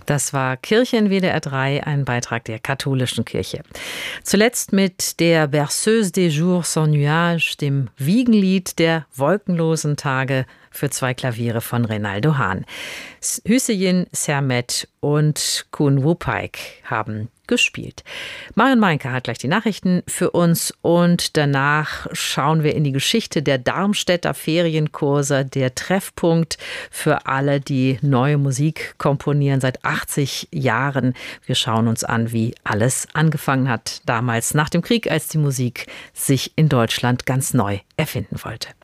Das war Kirche in WDR 3, ein Beitrag der katholischen Kirche. Zuletzt mit der Berceuse des Jours sans Nuages, dem Wiegenlied der wolkenlosen Tage für 2 Klaviere von Reynaldo Hahn. Hüseyin Sermet und Kun Wupayk haben gespielt. Marion Meinke hat gleich die Nachrichten für uns und danach schauen wir in die Geschichte der Darmstädter Ferienkurse, der Treffpunkt für alle, die neue Musik komponieren seit 80 Jahren. Wir schauen uns an, wie alles angefangen hat damals nach dem Krieg, als die Musik sich in Deutschland ganz neu erfinden wollte.